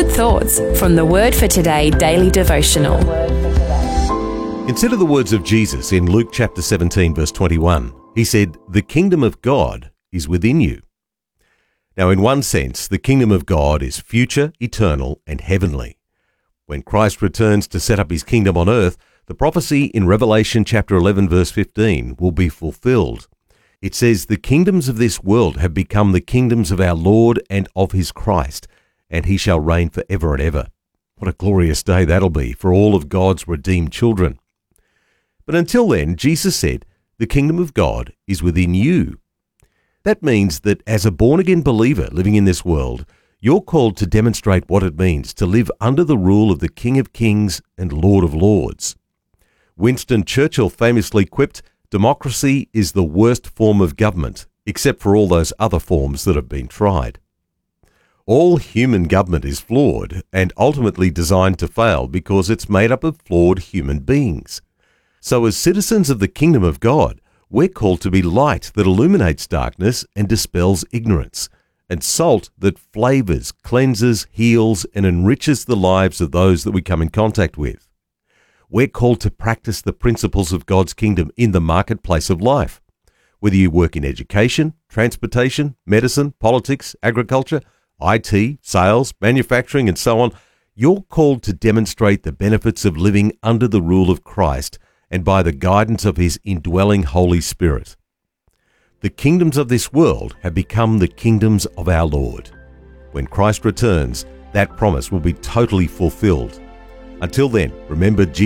Thoughts from the Word for Today daily devotional. Consider the words of Jesus in Luke chapter 17, verse 21. He said, "The kingdom of God is within you." Now, in one sense, the kingdom of God is future, eternal, and heavenly. When Christ returns to set up his kingdom on earth, the prophecy in Revelation chapter 11, verse 15 will be fulfilled. It says, "The kingdoms of this world have become the kingdoms of our Lord and of his Christ, and he shall reign forever and ever." What a glorious day that'll be for all of God's redeemed children. But until then, Jesus said, the kingdom of God is within you. That means that as a born-again believer living in this world, you're called to demonstrate what it means to live under the rule of the King of Kings and Lord of Lords. Winston Churchill famously quipped, "Democracy is the worst form of government, except for all those other forms that have been tried." All human government is flawed and ultimately designed to fail because it's made up of flawed human beings. So as citizens of the kingdom of God, we're called to be light that illuminates darkness and dispels ignorance, and salt that flavors, cleanses, heals, and enriches the lives of those that we come in contact with. We're called to practice the principles of God's kingdom in the marketplace of life. Whether you work in education, transportation, medicine, politics, agriculture, IT, sales, manufacturing, and so on, you're called to demonstrate the benefits of living under the rule of Christ and by the guidance of his indwelling Holy Spirit. The kingdoms of this world have become the kingdoms of our Lord. When Christ returns, that promise will be totally fulfilled. Until then, remember Jesus